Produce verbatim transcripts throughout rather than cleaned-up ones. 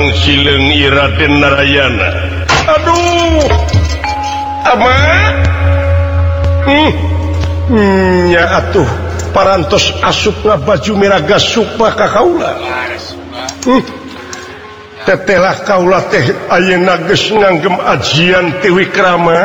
Sang Sileng Raden Narayana. Aduh ama hmm. Hmm, ya atuh parantos asup baju miraga supa ka kaula. Hmm. Tetelah kaula teh ayeuna geus nganggem ajian ti Wikrama.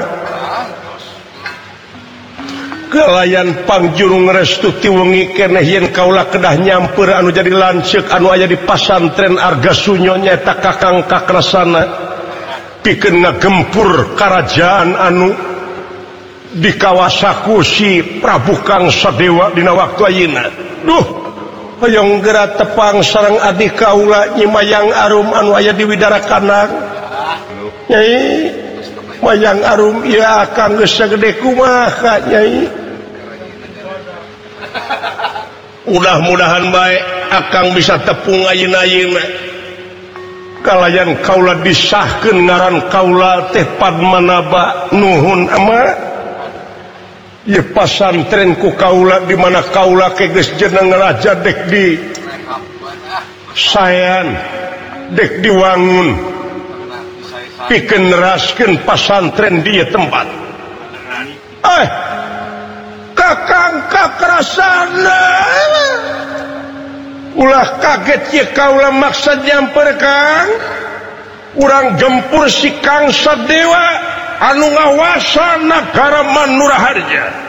Kalayan pangjurung restu ti wengi keneh yen kaula kedah nyamper anu jadi lanceuk anu aya di pasantren Argasunyo nyaeta Kakang Kakrasana pikeun ngagempur karajaan anu dikawasaku si Prabu Kang Sadewa dina waktu ayeuna. Duh, hoyong geura tepang sareng adik kaula Nyi Mayang Arum anu aya di Widarakanang. Nyai Mayang Arum ieu akang geus sagede kumaha Nyai. Mudah-mudahan bae akang bisa tepung ayeuna-ayeuna. Kalayan kaula disahkeun ngaran kaula teh Padmanaba nuhun ama. Ieu pasantren ku kaula di mana kaula ke geus jeneng raja dek di sayan dek diwangun pikeun neraskeun pasantren di ieu tempat. Eh Kakang Kakrasana ulah kaget ye kaula maksud nyamper Kang urang gempur si Kang Sadewa anu ngawasa nagara Manuraharja.